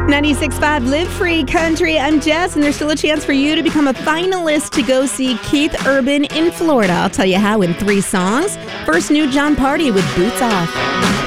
96.5 Live Free Country. I'm Jess, and there's still a chance for you to become a finalist to go see Keith Urban in Florida. I'll tell you how in 3 songs. First, new John Party with Boots Off.